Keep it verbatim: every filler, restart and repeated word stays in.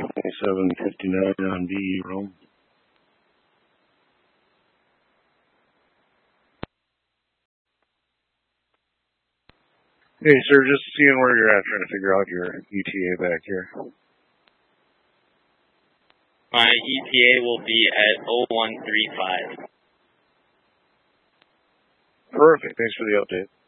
twenty-seven fifty-nine on B E Rome. Hey, sir, just seeing where you're at, trying to figure out your E T A back here. My E T A will be at oh one three five. Perfect. Thanks for the update.